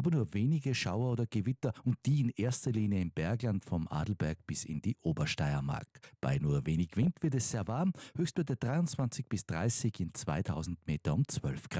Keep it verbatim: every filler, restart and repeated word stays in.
aber nur wenige Schauer oder Gewitter und die in erster Linie im Bergland vom Adelberg bis in die Obersteiermark. Bei nur wenig Wind wird es sehr warm, Höchstwerte dreiundzwanzig bis dreißig, in zweitausend Meter um zwölf Grad.